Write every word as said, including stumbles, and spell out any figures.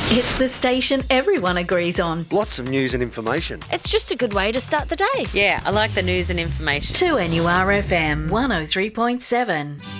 It's the station everyone agrees on. Lots of news and information. It's just a good way to start the day. Yeah, I like the news and information. two N U R F M one oh three point seven.